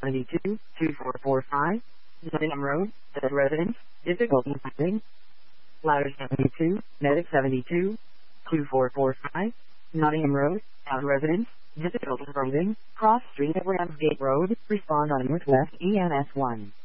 72 2445 Nottingham Road, Dead Residence, difficulty finding. Ladder 72, Medic 72 2445 Nottingham Road, Out Residence, difficulty finding. Cross Street at Ramsgate Road, respond on Northwest EMS 1.